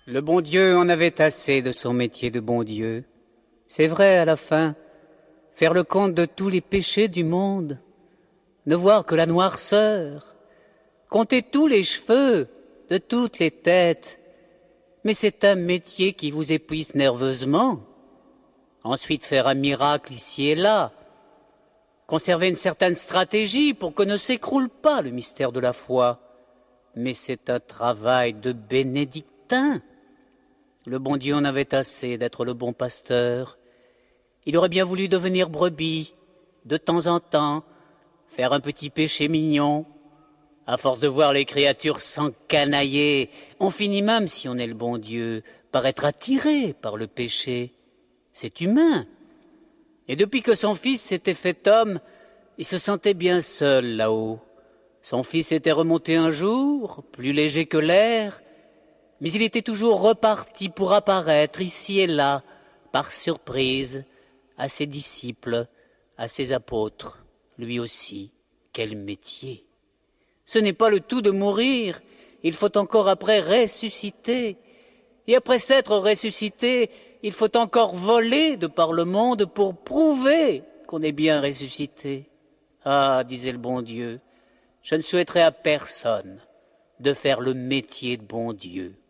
Le bon Dieu en avait assez de son métier de bon Dieu. C'est vrai, à la fin, faire le compte de tous les péchés du monde, ne voir que la noirceur, compter tous les cheveux de toutes les têtes, mais c'est un métier qui vous épuise nerveusement. Ensuite, faire un miracle ici et là, conserver une certaine stratégie pour que ne s'écroule pas le mystère de la foi. Mais c'est un travail de bénédictin. Le bon Dieu en avait assez d'être le bon pasteur. Il aurait bien voulu devenir brebis, de temps en temps, faire un petit péché mignon. À force de voir les créatures s'encanailler, on finit même, si on est le bon Dieu, par être attiré par le péché. C'est humain. Et depuis que son fils s'était fait homme, il se sentait bien seul là-haut. Son fils était remonté un jour, plus léger que l'air, mais il était toujours reparti pour apparaître ici et là, par surprise, à ses disciples, à ses apôtres. Lui aussi, quel métier! Ce n'est pas le tout de mourir, il faut encore après ressusciter. Et après s'être ressuscité, il faut encore voler de par le monde pour prouver qu'on est bien ressuscité. Ah, disait le bon Dieu, je ne souhaiterais à personne de faire le métier de bon Dieu.